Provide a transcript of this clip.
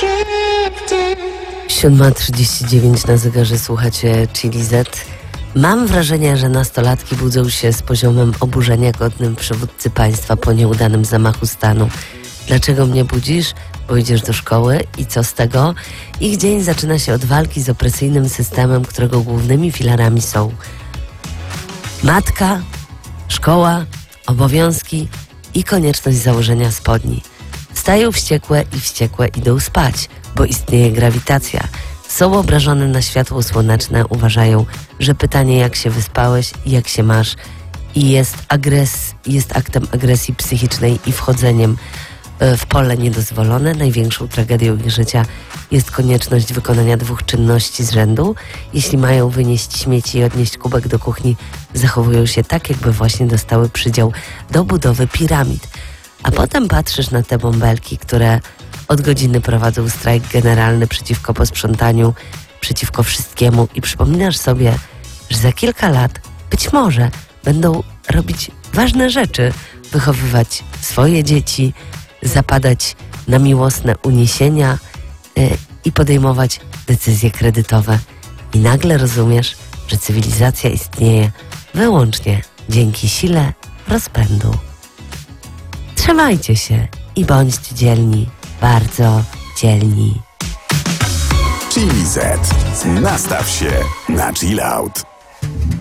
7:39 na zegarze, słuchacie Chili Z. Mam wrażenie, że nastolatki budzą się z poziomem oburzenia godnym przywódcy państwa po nieudanym zamachu stanu. Dlaczego mnie budzisz? Bo idziesz do szkoły i co z tego? Ich dzień zaczyna się od walki z opresyjnym systemem, którego głównymi filarami są matka, szkoła, obowiązki i konieczność założenia spodni. Wstają wściekłe idą spać, bo istnieje grawitacja. Są obrażone na światło słoneczne, uważają, że pytanie jak się wyspałeś, jak się masz i jest aktem agresji psychicznej i wchodzeniem w pole niedozwolone. Największą tragedią ich życia jest konieczność wykonania 2 czynności z rzędu. Jeśli mają wynieść śmieci i odnieść kubek do kuchni, zachowują się tak, jakby właśnie dostały przydział do budowy piramid. A potem patrzysz na te bąbelki, które od godziny prowadzą strajk generalny przeciwko posprzątaniu, przeciwko wszystkiemu i przypominasz sobie, że za kilka lat być może będą robić ważne rzeczy, wychowywać swoje dzieci, zapadać na miłosne uniesienia i podejmować decyzje kredytowe. I nagle rozumiesz, że cywilizacja istnieje wyłącznie dzięki sile rozpędu. Trzymajcie się i bądźcie dzielni, bardzo dzielni. Chili Z. Nastaw się na chill out.